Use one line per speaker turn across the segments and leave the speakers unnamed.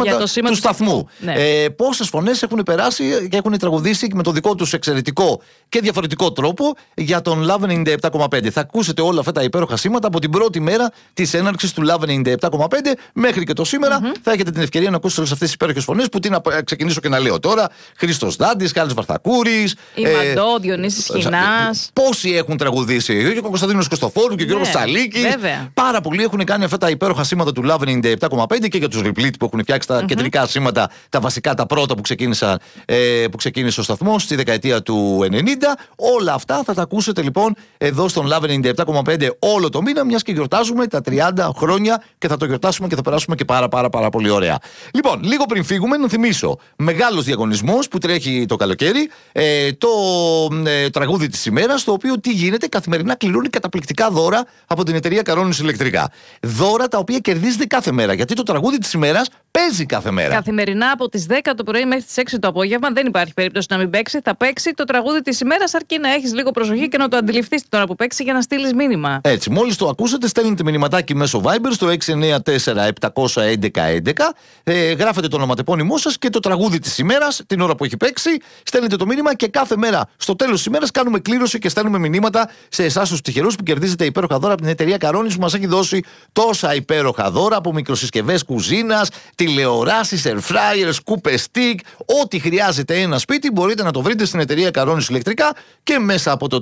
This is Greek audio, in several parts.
σήματα του σταθμού. Ναι. Πόσες φωνές έχουν περάσει και έχουν τραγουδήσει με το δικό τους εξαιρετικό και διαφορετικό τρόπο για τον Love 97,5. Θα ακούσετε όλα αυτά τα υπέροχα σήματα από την πρώτη μέρα της έναρξης του Love 97,5 μέχρι και το σήμερα. Θα έχετε την ευκαιρία να ακούσετε όλες αυτές τις υπέροχες φωνές που τι να ξεκινήσω και να λέω τώρα. Χρήστος Δάντης, Χάρης Βαρθακούρης,
η Μαντώ, Διονύσης Χινάς.
Πόσοι έχουν τραγουδήσει, ο Κωνσταντίνος Κωστοφόρου και ο Γιώργος Τσαλίκης. Πάρα πολλοί έχουν κάνει αυτά τα υπέροχα σήματα του Love 97,5 και για τους replete που έχουν φτιάξει τα κεντρικά σήματα, τα βασικά, τα πρώτα που ξεκίνησε ο σταθμός στη δεκαετία του 90. Όλα αυτά θα τα ακούσετε λοιπόν εδώ στον Love 97,5 όλο το μήνα, μιας και γιορτάζουμε τα 30 χρόνια και θα το γιορτάσουμε και θα περάσουμε και πάρα πολύ ωραία. Λοιπόν, λίγο πριν φύγουμε, να θυμίσω μεγάλος διαγωνισμός που τρέχει το καλοκαίρι, το τραγούδι της ημέρας, το οποίο τι γίνεται, καθημερινά κληρώνει καταπληκτικά δώρα από την εταιρεία Καρόνις Ηλεκτρικά. Δώρα τα οποία κερδίζετε κάθε μέρα, γιατί το τραγούδι της ημέρας παίζει κάθε μέρα.
Καθημερινά από τις 10 το πρωί μέχρι τις 6 το απόγευμα, δεν υπάρχει περίπτωση να μην παίξει. Θα παίξει το τραγούδι της ημέρας, αρκεί να έχεις λίγο προσοχή και να το αντιληφθείς την ώρα που παίξει για να στείλεις μήνυμα.
Έτσι, μόλις το ακούσετε, στέλνετε μηνυματάκι μέσω Viber στο 694-711-11. Γράφετε το ονοματεπώνυμό σας και το τραγούδι της ημέρας, την ώρα που έχει παίξει. Στέλνετε το μήνυμα και κάθε μέρα στο τέλος της ημέρας κάνουμε κλήρωση και στέλνουμε μηνύματα σε εσάς τους τυχερούς που κερδίζετε υπέροχα δώρα από την εταιρεία Καρόνις που μας έχει δώσει τόσα υπέροχα δώρα από μικροσυσκευές κουζίνας, τηλεοράσεις, air fryers, κούπες stick. Ό,τι χρειάζεται ένα σπίτι μπορείτε να το βρείτε στην εταιρεία Καρόνις Ηλεκτρικά και μέσα από το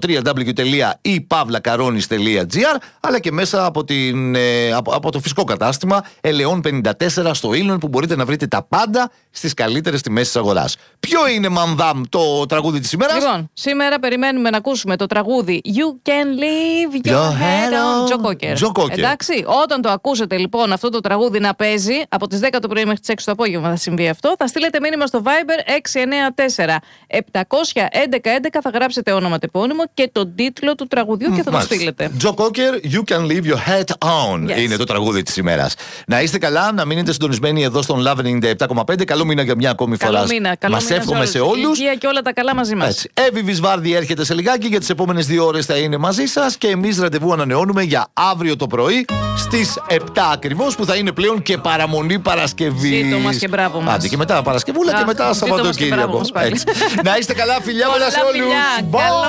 www.ipavlakaronis.gr αλλά και μέσα από το φυσικό κατάστημα Ελαιών 54 στο Ήλιον που μπορείτε να βρείτε τα πάντα στις καλύτερες τιμές της αγοράς. Ποιο είναι, Μανδάμ, το τραγούδι της ημέρας?
Λοιπόν, σήμερα περιμένουμε να ακούσουμε το τραγούδι You Can Leave Your Head On, Joe Cocker. Εντάξει, όταν το ακούσετε λοιπόν αυτό το τραγούδι να παίζει από τις 10 το πρωί μέχρι τις 6 το απόγευμα θα συμβεί αυτό, θα στείλετε μήνυμα στο Viber 694-711-11, θα γράψετε όνομα τεπώνυμο και τον τίτλο του τραγουδιού και θα το στείλετε.
Joe Cocker, You Can Leave Your Head On είναι το τραγούδι της ημέρας. Να είστε καλά, να μείνετε συντονισμένοι εδώ στον Love 97,5. Καλό μήνα για μια ακόμη φορά. Μας εύχομαι σε όλους.
Υγεία και όλα τα καλά μαζί μας.
Εύη Βυσβάρδη έρχεται σε λιγάκι, για τις επόμενες 2 ώρες θα είναι μαζί σας και εμείς ραντεβού ανανεώνουμε για αύριο το πρωί στις 7 ακριβώς που θα είναι πλέον και παραμονή Παρασκευή.
Ζήτω μας και μπράβο μας.
Άντε και μετά Παρασκευούλα και μετά Σαββατοκύριακο. Να είστε καλά, φιλιά πολλά σε όλους.